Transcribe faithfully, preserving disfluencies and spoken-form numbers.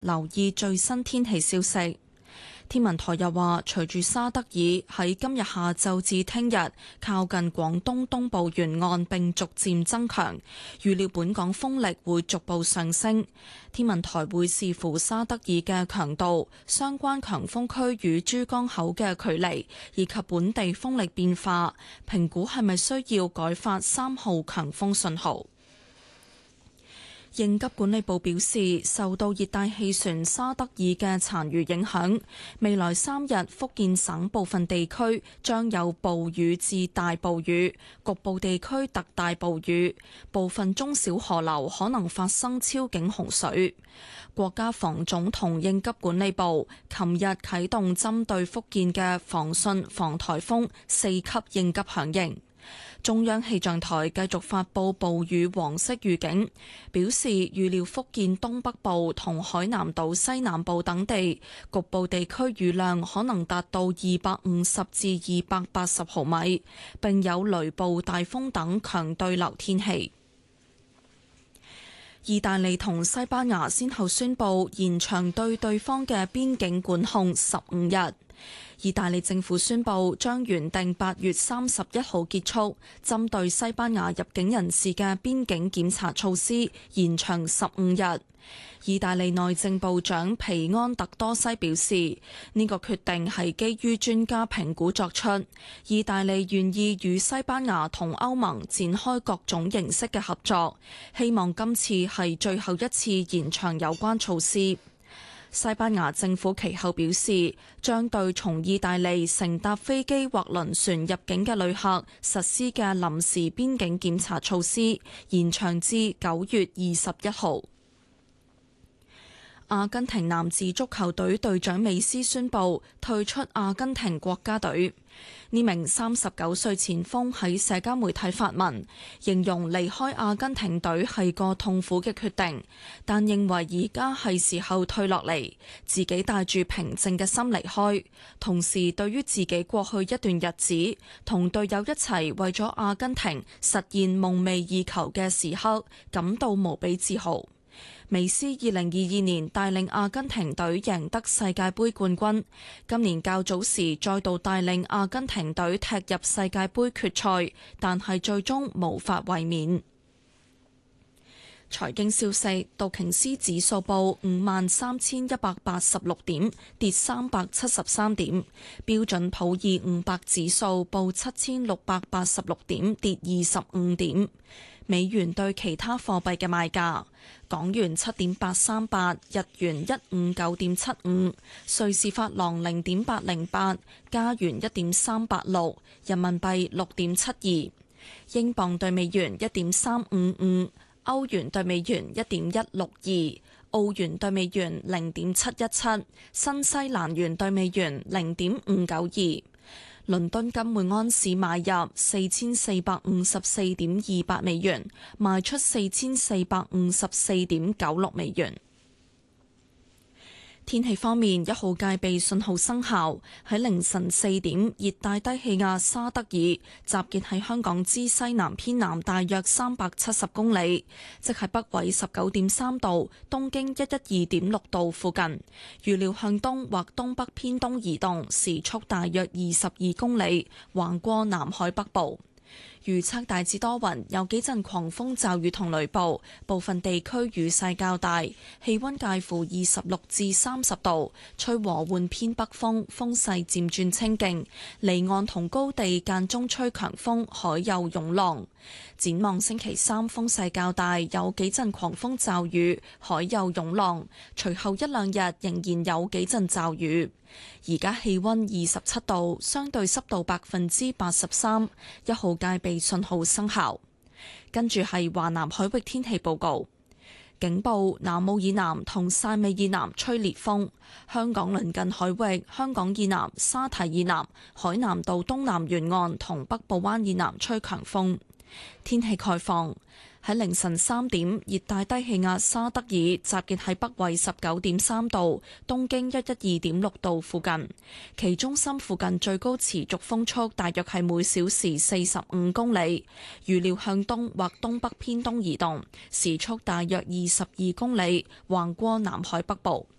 留意最新天氣消息。天文台又話，隨住沙德爾喺今日下晝至聽日靠近廣東東部沿岸並逐漸增強，預料本港風力會逐步上升。天文台會視乎沙德爾嘅強度、相關強風區與珠江口嘅距離，以及本地風力變化，評估係咪需要改發三號強風信號。應急管理部表示，受到熱帶氣旋沙德爾嘅殘餘影響，未來三日福建省部分地區將有暴雨至大暴雨，局部地區特大暴雨，部分中小河流可能發生超警洪水。國家防總同應急管理部琴日啟動針對福建嘅防汛防颱風四級應急響應。中央氣象台繼續發布暴雨黃色預警，表示預料福建東北部同海南島西南部等地局部地區雨量可能達到二百五十至二百八十毫米，並有雷暴、大風等強對流天氣。意大利同西班牙先後宣布延長對對方嘅邊境管控十五日。意大利政府宣布將原定八月三十一號結束，針對西班牙入境人士嘅邊境檢查措施延長十五日。意大利內政部長皮安特多西表示，呢個決定係基於專家評估作出，意大利願意與西班牙同歐盟展開各種形式嘅合作，希望今次係最後一次延長有關措施。西班牙政府其後表示，將對從意大利乘搭飛機或輪船入境嘅旅客實施嘅臨時邊境檢查措施延長至九月二十一號。阿根廷男子足球隊隊長美斯宣布退出阿根廷國家隊。呢名三十九歲前鋒喺社交媒體發文，形容離開阿根廷隊係個痛苦嘅決定，但認為而家係時候退落嚟，自己帶住平靜嘅心離開。同時，對於自己過去一段日子同隊友一齊為咗阿根廷實現夢寐以求嘅時刻，感到無比自豪。美斯二零二二年帶領阿根廷隊贏得世界盃冠軍，今年較早時再度帶領阿根廷隊踢入世界盃決賽，但係最終無法衛冕。財經消息，道瓊斯指數報五萬三千一百八十六點，跌三百七十三點；標準普爾五百指數報七千六百八十六點，跌二十五點。美元對其他貨幣嘅賣價：港元七點八三八，日元一五九點七五，瑞士法郎零點八零八，加元一點三八六，人民幣六點七二，英鎊對美元一點三五五，歐元對美元一點一六二，澳元對美元零點七一七，新西蘭元對美元零點五九二。倫敦金每安士買入四千四百五十四點二八美元，賣出四千四百五十四點九六美元。天氣方面，一號戒備信號生效。喺凌晨四點，熱帶低氣壓沙德爾集結喺香港之西南偏南大約三百七十公里，即係北緯十九點三度、東經一一二點六度附近。預料向東或東北偏東移動，時速大約二十二公里，橫過南海北部。預測大致多雲，有幾陣狂風驟雨同雷暴，部分地區雨勢較大，氣溫介乎二十六至三十度，吹和緩偏北風，風勢漸轉清勁，離岸同高地間中吹強風，海有湧浪。展望星期三風勢較大，有幾陣狂風驟雨，海有湧浪，隨後一兩日仍然有幾陣驟雨。而家氣溫二十七度，相對濕度百分之八十三，一號戒備信號生效。跟住係華南海域天氣報告，警報：南澳以南同汕尾以南吹烈風，香港鄰近海域、香港以南、沙堤以南、海南島東南沿岸同北部灣以南吹強風。天氣概況： 喺凌晨三點，熱帶低氣壓沙德爾集結喺北緯十九點三度、東經一一二點六度附近，其中心附近最高持續風速大約係每小時四十五公里，預料向東或東北偏東移動，時速大約二十二公里，橫過南海北部。